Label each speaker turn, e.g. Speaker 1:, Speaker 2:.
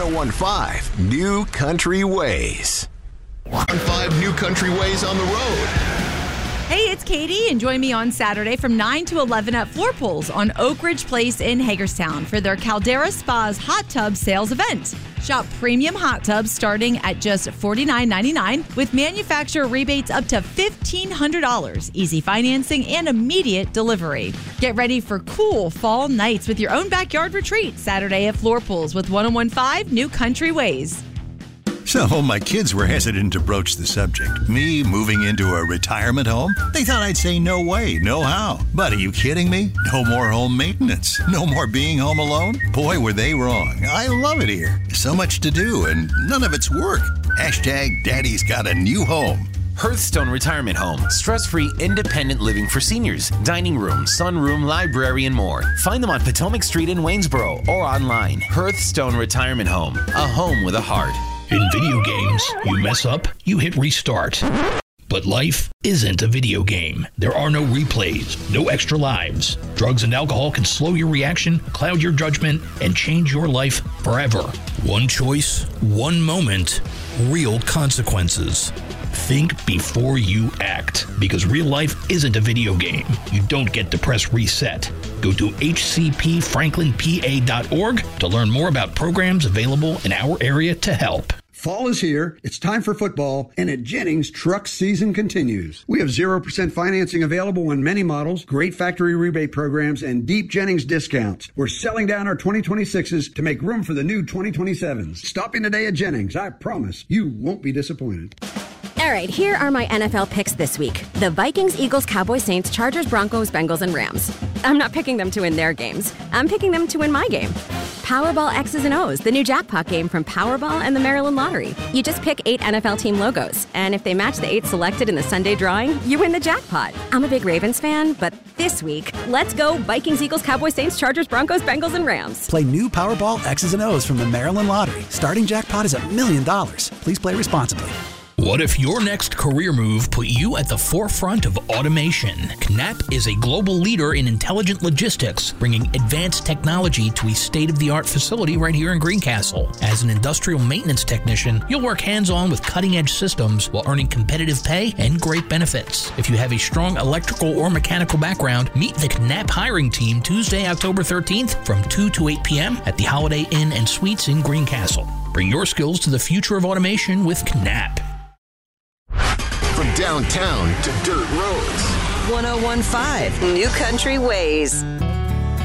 Speaker 1: 1015 New Country Ways. 15 New Country Ways on the road.
Speaker 2: Hey, it's Katie, and join me on Saturday from 9 to 11 at Floor Pools on Oak Ridge Place in Hagerstown for their Caldera Spas hot tub sales event. Shop premium hot tubs starting at just $49.99 with manufacturer rebates up to $1,500, easy financing, and immediate delivery. Get ready for cool fall nights with your own backyard retreat Saturday at Floor Pools with 1015 New Country Ways.
Speaker 3: So my kids were hesitant to broach the subject. Me moving into a retirement home? They thought I'd say no way, no how. But are you kidding me? No more home maintenance. No more being home alone? Boy, were they wrong. I love it here. So much to do, and none of it's work. Hashtag Daddy's got a new home.
Speaker 4: Hearthstone Retirement Home. Stress-free, independent living for seniors. Dining room, sunroom, library, and more. Find them on Potomac Street in Waynesboro or online. Hearthstone Retirement Home. A home with a heart.
Speaker 5: In video games, you mess up, you hit restart. But life isn't a video game. There are no replays, no extra lives. Drugs and alcohol can slow your reaction, cloud your judgment, and change your life forever. One choice, one moment, real consequences. Think before you act, because real life isn't a video game. You don't get to press reset. Go to hcpfranklinpa.org to learn more about programs available in our area to help.
Speaker 6: Fall is here, it's time for football, and at Jennings, truck season continues. We have 0% financing available on many models, great factory rebate programs, and deep Jennings discounts. We're selling down our 2026s to make room for the new 2027s. Stop in today at Jennings. I promise you won't be disappointed.
Speaker 7: All right, here are my NFL picks this week. The Vikings, Eagles, Cowboys, Saints, Chargers, Broncos, Bengals, and Rams. I'm not picking them to win their games. I'm picking them to win my game. Powerball X's and O's, the new jackpot game from Powerball and the Maryland Lottery. You just pick 8 NFL team logos, and if they match the 8 selected in the Sunday drawing, you win the jackpot. I'm a big Ravens fan, but this week, let's go Vikings, Eagles, Cowboys, Saints, Chargers, Broncos, Bengals, and Rams.
Speaker 8: Play new Powerball X's and O's from the Maryland Lottery. Starting jackpot is $1 million. Please play responsibly.
Speaker 5: What if your next career move put you at the forefront of automation? Knapp is a global leader in intelligent logistics, bringing advanced technology to a state-of-the-art facility right here in Greencastle. As an industrial maintenance technician, you'll work hands-on with cutting-edge systems while earning competitive pay and great benefits. If you have a strong electrical or mechanical background, meet the Knapp hiring team Tuesday, October 13th from 2 to 8 p.m. at the Holiday Inn and Suites in Greencastle. Bring your skills to the future of automation with Knapp.
Speaker 1: From downtown to dirt roads.
Speaker 9: 1015 New Country Ways.